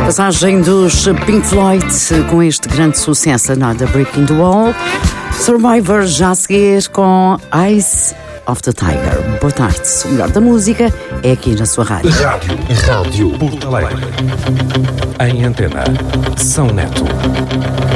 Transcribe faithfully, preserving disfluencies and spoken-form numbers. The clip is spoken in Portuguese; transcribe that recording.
Passagem dos Pink Floyd com este grande sucesso, Another Brick in the Wall. Survivor já a seguir com Eyes of the Tiger. Boa tarde. O melhor da música é aqui na sua rádio. Rádio, Rádio Porto Alegre. Em antena, São Neto.